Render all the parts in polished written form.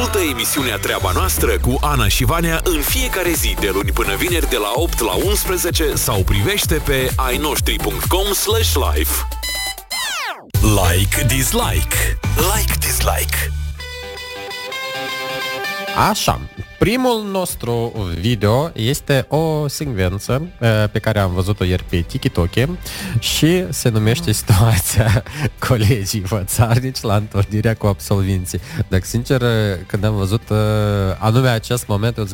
Ascultă emisiunea Treaba Noastră cu Ana și Vania în fiecare zi, de luni până vineri, de la 8 la 11 sau privește pe ainoștri.com/live. Like, dislike. Like, dislike. Așa, primul nostru video este o secvență pe care am văzut-o ieri pe TikTok și se numește situația colegii fățarnici la întâlnirea cu absolvenții. Dacă sincer, când am văzut anume acest moment, eu zic,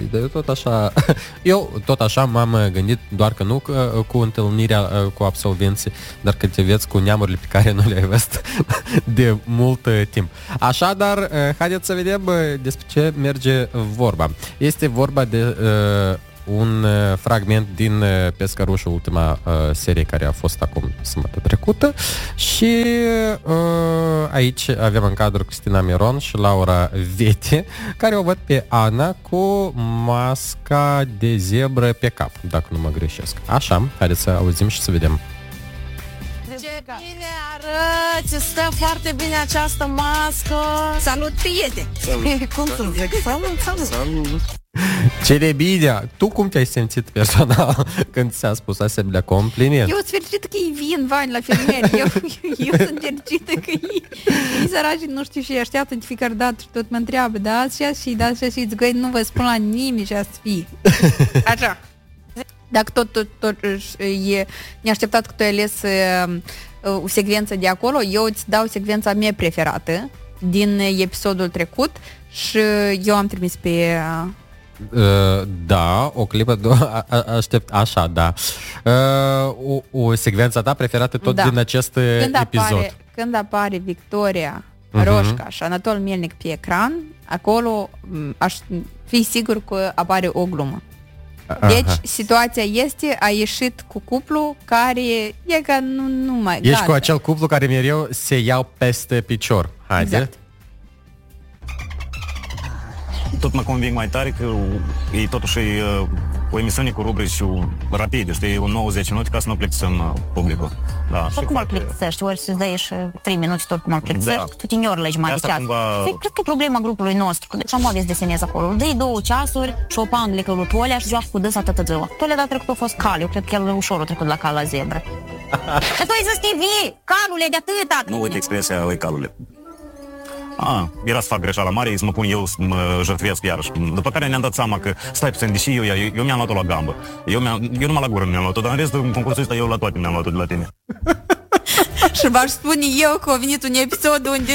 eu tot așa m-am gândit, doar că nu cu întâlnirea cu absolvenții, dar că te vezi cu neamurile pe care nu le-ai văzut de mult timp. Așadar, haideți să vedem despre ce merge vorba. Este vorba de un fragment din Pescărușul, ultima serie care a fost acum sâmbătă trecută și aici avem în cadru Cristina Miron și Laura Vete, care o văd pe Ana cu masca de zebră pe cap, dacă nu mă greșesc. Așa, haideți să auzim și să vedem. Ce bine arăți, stă foarte bine această mască. Salut, prieteni! Cum sunt? Salut! Ce de bine! Tu cum te-ai simțit personal când ți-a spus asemenea compliment? Eu sunt fericită că ei vin, Vani, la fermieri. Eu sunt fericită că ei săraci, nu știu, și așteaptă de fiecare dată și tot mă întreabă, da, așa și zic, găi, nu vă spun la nimeni ce să fie. Așa. Dacă tot e neașteptat că tu ai ales o secvență de acolo, eu îți dau secvența mea preferată din episodul trecut și eu am trimis pe... Da, o clipă, aștept, așa, da. O secvență ta preferată tot din acest episod. Când apare Victoria Roșca și Anatol Melnic pe ecran, acolo aș fi sigur că apare o glumă. Deci, situația este, a ieșit cu cuplu care e ca nu mai... Ești gata. Cu acel cuplu care mereu se iau peste picior. Haide. Exact. Tot mă conving mai tare că e totuși o emisiune cu rubrici rapide, știi, 90 minute ca să nu plictisăm publicul. Da, tot cum îl plictisești, ori să-ți dai și 3 minute, tot cum îl plictisești, tu tineori la jumătate de ceas. Cred că e problema grupului nostru, deci am ales desenez acolo, îl dai 2 ceasuri, șopanele călutul ălea și joacă cu dâns atâta ziua. Tolea dat trecut a fost cal, eu cred că el ușor a trecut la cal la zebră. Dar tu ai zis TV, calule de atâta! Nu uite expresia, oi calule. Era să fac greșeala mare, să mă pun eu să mă jertfesc iarăși. După care ne-am dat seama că, stai puțin, deși eu mi-am luat-o la gambă. Eu numai la gură mi-am luat-o, dar în restul, în concursul ăsta, eu la toate mi-am luat-o de la tine. Și v-aș spune eu că a venit un episod unde...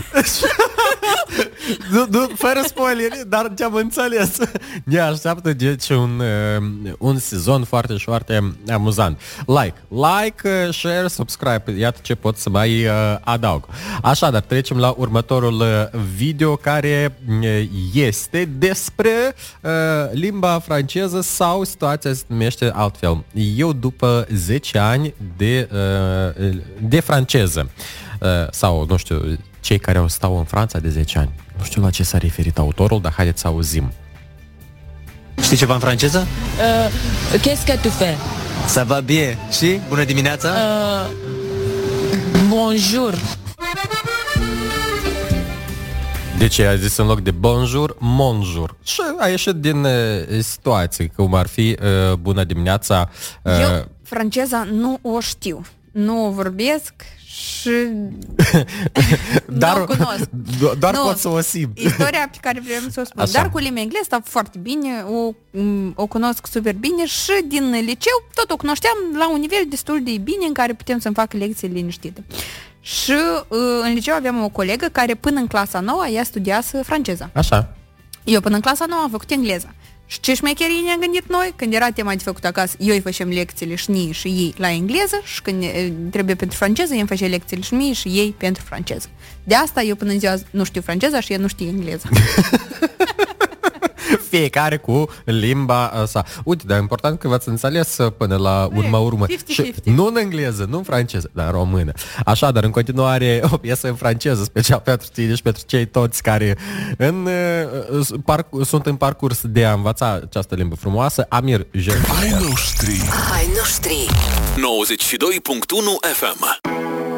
nu, fără spoileri, dar ce-am înțeles. Ne așteaptă deci un sezon foarte și foarte amuzant. Like, share, subscribe. Iată ce pot să mai adaug. Așadar, trecem la următorul video, care este despre limba franceză, sau situația se numește altfel. Eu după 10 ani de franceză, sau nu știu, cei care au stau în Franța de 10 ani. Nu știu la ce s-a referit autorul, dar haideți să auzim. Știi ceva în franceză? Qu'est-ce que tu fais? Ça va bien. Și? Bună dimineața? Bonjour. Deci a zis în loc de bonjour, monjour. Și a ieșit din situații, cum ar fi bună dimineața. Eu franceza nu o știu. Nu o vorbesc și nu o cunosc. Doar pot să o simt. Istoria pe care vreau să o spun. Așa. Dar cu limba engleză stau foarte bine, o cunosc super bine și din liceu tot o cunoșteam la un nivel destul de bine în care putem să-mi fac lecții liniștite. Și în liceu aveam o colegă care până în clasa 9 ea studiase franceza. Așa. Eu până în clasa 9 am făcut engleza. Și ce șmecherie ne-am gândit noi? Când era tema de făcut acasă, eu îi făceam lecțiile și mie și ei la engleză, și când trebuie pentru franceză, eu îmi făceam lecțiile și mie și ei pentru franceză. De asta eu până în ziua nu știu franceza și el nu știe engleză. Fiecare cu limba sa. Uite, dar e important că v-ați înțeles până la urmă. 50-50. Și nu în engleză, nu în franceză, dar în română. Așa, dar în continuare o piesă în franceză, special pentru tine și pentru cei toți care sunt în parcurs de a învăța această limbă frumoasă. Amir Jer. Ai noștri 92.1 FM.